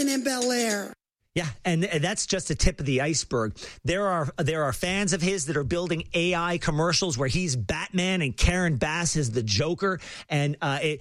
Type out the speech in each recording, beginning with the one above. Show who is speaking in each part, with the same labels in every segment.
Speaker 1: in Bel Air.
Speaker 2: Yeah, and that's just the tip of the iceberg. There are fans of his that are building AI commercials where he's Batman and Karen Bass is the Joker, and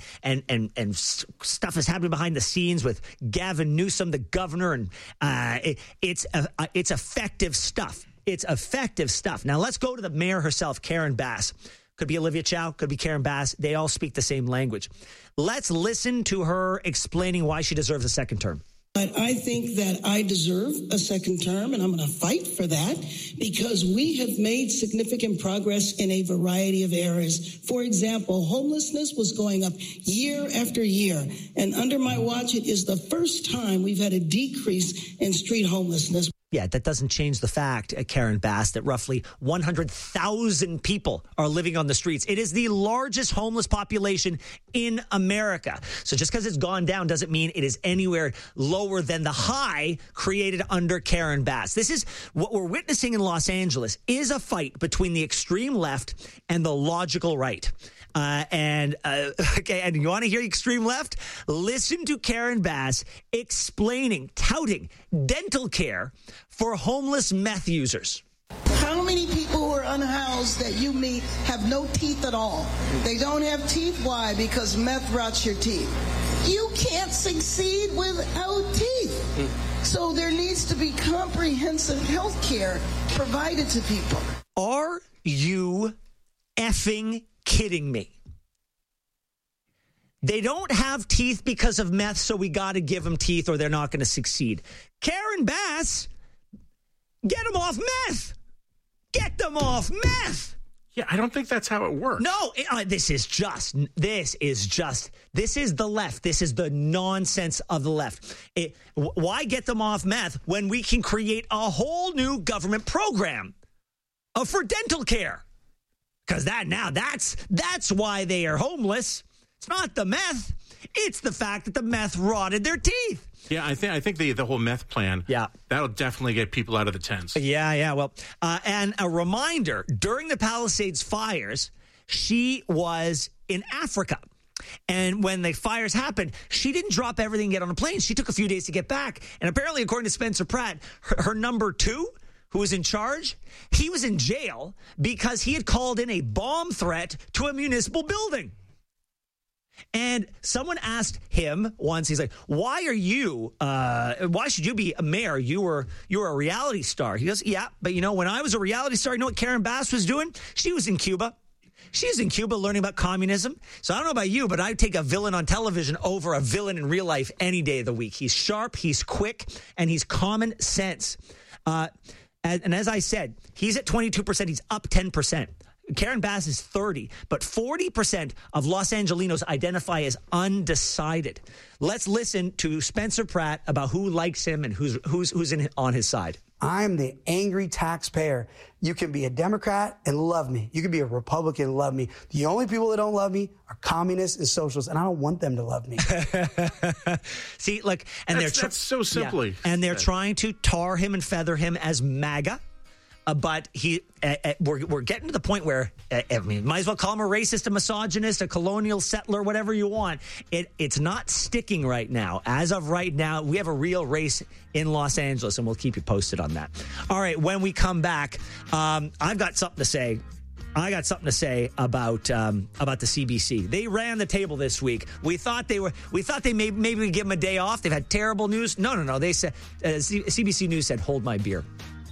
Speaker 2: stuff is happening behind the scenes with Gavin Newsom, the governor, and it's effective stuff. It's effective stuff. Now let's go to the mayor herself, Karen Bass. Could be Olivia Chow, could be Karen Bass. They all speak the same language. Let's listen to her explaining why she deserves a second term.
Speaker 1: But I think that I deserve a second term, and I'm going to fight for that because we have made significant progress in a variety of areas. For example, homelessness was going up year after year, and under my watch, it is the first time we've had a decrease in street homelessness.
Speaker 2: Yeah, that doesn't change the fact, Karen Bass, that roughly 100,000 people are living on the streets. It is the largest homeless population in America. So just because it's gone down doesn't mean it is anywhere lower than the high created under Karen Bass. This is what we're witnessing in Los Angeles is a fight between the extreme left and the logical right. And you want to hear extreme left? Listen to Karen Bass touting dental care for homeless meth users.
Speaker 1: How many people who are unhoused that you meet have no teeth at all? They don't have teeth. Why? Because meth rots your teeth. You can't succeed without teeth. So there needs to be comprehensive health care provided to people.
Speaker 2: Are you effing kidding me? They don't have teeth because of meth, so we got to give them teeth or they're not going to succeed. Karen Bass, get them off meth. Get them off meth.
Speaker 3: Yeah, I don't think that's how it works.
Speaker 2: No, this is the left. This is the nonsense of the left. Why get them off meth when we can create a whole new government program for dental care? Because that's why they are homeless. It's not the meth. It's the fact that the meth rotted their teeth.
Speaker 3: Yeah, I think the whole meth plan, that'll definitely get people out of the tents.
Speaker 2: Yeah. Well, and a reminder, during the Palisades fires, she was in Africa. And when the fires happened, she didn't drop everything and get on a plane. She took a few days to get back. And apparently, according to Spencer Pratt, her number two, who was in charge, he was in jail because he had called in a bomb threat to a municipal building. And someone asked him once, he's like, why should you be a mayor? You were a reality star. He goes, yeah, but when I was a reality star, you know what Karen Bass was doing? She was in Cuba. She was in Cuba learning about communism. So I don't know about you, but I'd take a villain on television over a villain in real life any day of the week. He's sharp, he's quick, and he's common sense. And as I said, he's at 22%. He's up 10%. Karen Bass is 30, but 40% of Los Angelinos identify as undecided. Let's listen to Spencer Pratt about who likes him and who's on his side.
Speaker 4: I'm the angry taxpayer. You can be a Democrat and love me. You can be a Republican and love me. The only people that don't love me are communists and socialists, and I don't want them to love me.
Speaker 2: See, look, and
Speaker 3: that's so simply.
Speaker 2: Yeah, and they're trying to tar him and feather him as MAGA. But we're getting to the point where, might as well call him a racist, a misogynist, a colonial settler, whatever you want. It's not sticking right now. As of right now, we have a real race in Los Angeles, and we'll keep you posted on that. All right, when we come back, I've got something to say. About the CBC. They ran the table this week. We thought they maybe we'd give them a day off. They've had terrible news. No. They said CBC News said, "Hold my beer."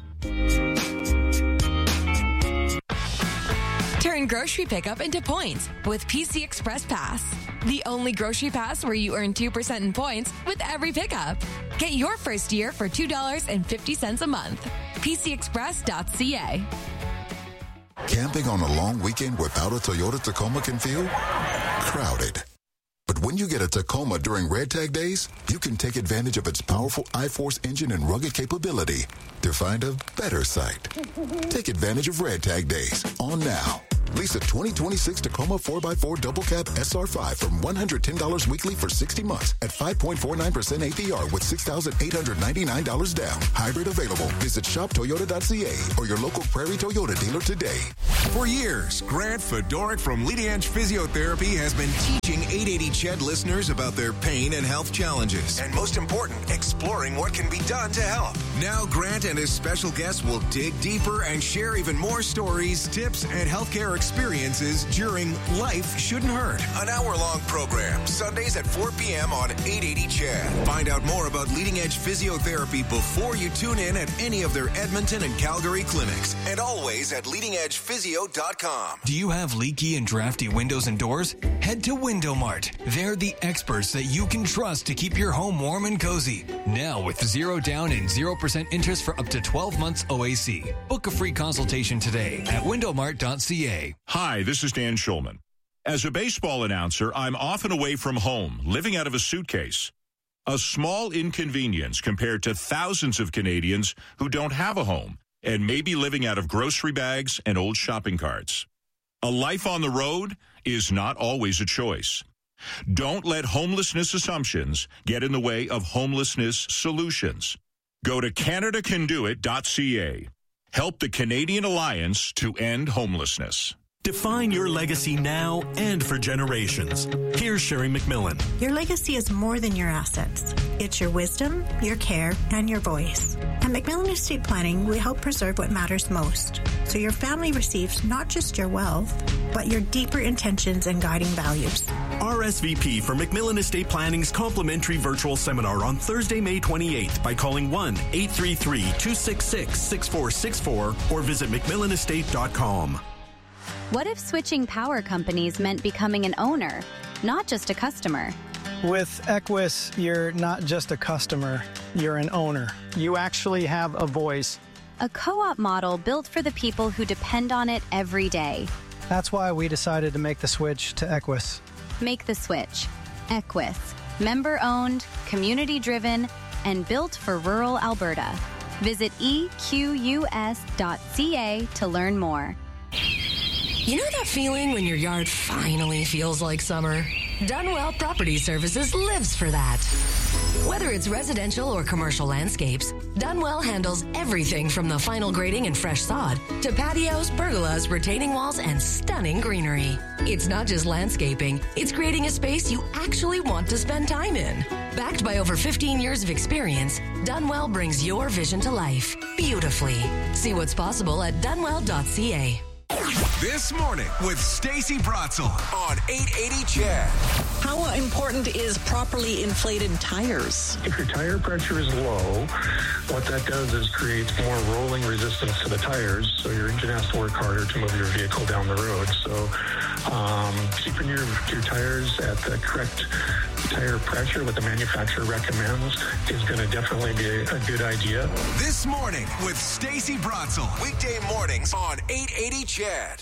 Speaker 5: Turn grocery pickup into points with PC Express Pass. The only grocery pass where you earn 2% in points with every pickup. Get your first year for $2.50 a month. PCExpress.ca.
Speaker 6: Camping on a long weekend without a Toyota Tacoma can feel crowded. But when you get a Tacoma during Red Tag Days, you can take advantage of its powerful iForce engine and rugged capability to find a better site. Take advantage of Red Tag Days on now. Lease a 2026 Tacoma 4x4 double cab SR5 from $110 weekly for 60 months at 5.49% APR with $6,899 down. Hybrid available. Visit shoptoyota.ca or your local Prairie Toyota dealer today.
Speaker 7: For years, Grant Fedoruk from Leading Edge Physiotherapy has been teaching 880 CHED listeners about their pain and health challenges. And most important, exploring what can be done to help. Now Grant and his special guests will dig deeper and share even more stories, tips, and healthcare experiences during Life Shouldn't Hurt, an hour-long program, Sundays at 4 p.m. on 880 CHED. Find out more about Leading Edge Physiotherapy before you tune in at any of their Edmonton and Calgary clinics, and always at leadingedgephysio.com.
Speaker 8: Do you have leaky and drafty windows and doors? Head to Window Mart. They're the experts that you can trust to keep your home warm and cozy. Now with 0 down and 0% interest for up to 12 months OAC. Book a free consultation today at windowmart.ca.
Speaker 9: Hi, this is Dan Schulman. As a baseball announcer, I'm often away from home, living out of a suitcase. A small inconvenience compared to thousands of Canadians who don't have a home and may be living out of grocery bags and old shopping carts. A life on the road is not always a choice. Don't let homelessness assumptions get in the way of homelessness solutions. Go to CanadaCanDoIt.ca. Help the Canadian Alliance to end homelessness.
Speaker 10: Define your legacy now and for generations. Here's Sherry McMillan.
Speaker 11: Your legacy is more than your assets. It's your wisdom, your care, and your voice. At McMillan Estate Planning, we help preserve what matters most, so your family receives not just your wealth, but your deeper intentions and guiding values.
Speaker 10: RSVP for McMillan Estate Planning's complimentary virtual seminar on Thursday, May 28th by calling 1-833-266-6464 or visit McMillanestate.com.
Speaker 12: What if switching power companies meant becoming an owner, not just a customer?
Speaker 13: With Equus, you're not just a customer, you're an owner. You actually have a voice.
Speaker 12: A co-op model built for the people who depend on it every day.
Speaker 13: That's why we decided to make the switch to Equus.
Speaker 12: Make the switch. Equus. Member-owned, community-driven, and built for rural Alberta. Visit equs.ca to learn more.
Speaker 14: You know that feeling when your yard finally feels like summer? Dunwell Property Services lives for that. Whether it's residential or commercial landscapes, Dunwell handles everything from the final grading and fresh sod to patios, pergolas, retaining walls, and stunning greenery. It's not just landscaping, it's creating a space you actually want to spend time in. Backed by over 15 years of experience, Dunwell brings your vision to life beautifully. See what's possible at dunwell.ca.
Speaker 7: This morning with Stacey Bratzel on 880 CHED.
Speaker 15: How important is properly inflated tires?
Speaker 16: If your tire pressure is low, what that does is creates more rolling resistance to the tires, so your engine has to work harder to move your vehicle down the road. So keeping your tires at the correct tire pressure, what the manufacturer recommends, is going to definitely be a good idea.
Speaker 7: This morning with Stacey Bratzel. Weekday mornings on 880 CHED.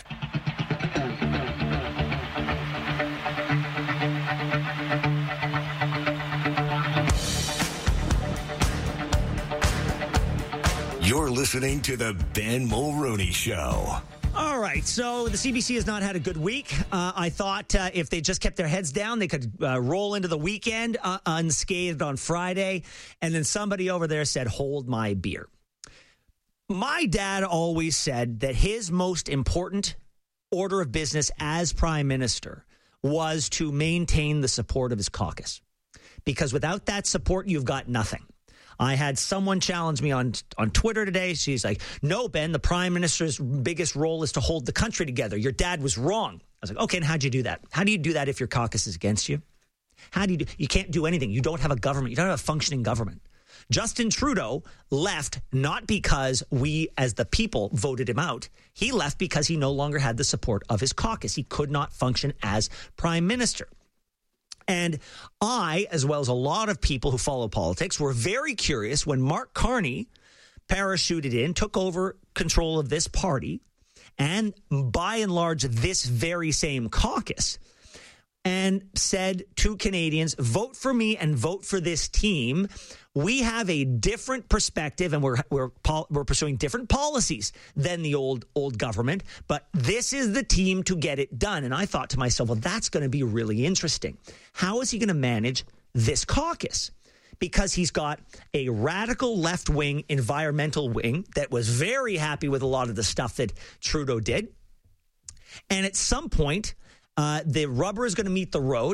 Speaker 7: You're listening to the Ben Mulroney Show.
Speaker 2: All right, so the CBC has not had a good week. I thought if they just kept their heads down, they could roll into the weekend unscathed on Friday. And then somebody over there said, hold my beer. My dad always said that his most important order of business as prime minister was to maintain the support of his caucus. Because without that support, you've got nothing. I had someone challenge me on Twitter today. She's like, no, Ben, the prime minister's biggest role is to hold the country together. Your dad was wrong. I was like, okay, and how'd you do that? How do you do that if your caucus is against you? How do you do? You can't do anything. You don't have a government. You don't have a functioning government. Justin Trudeau left not because we as the people voted him out. He left because he no longer had the support of his caucus. He could not function as prime minister. And I, as well as a lot of people who follow politics, were very curious when Mark Carney parachuted in, took over control of this party, and by and large, this very same caucus. and said to Canadians, vote for me and vote for this team. We have a different perspective, and we're pursuing different policies than the old government, but this is the team to get it done. And I thought to myself, well, that's going to be really interesting. How is he going to manage this caucus? Because he's got a radical left-wing environmental wing that was very happy with a lot of the stuff that Trudeau did. And at some point, the rubber is going to meet the road.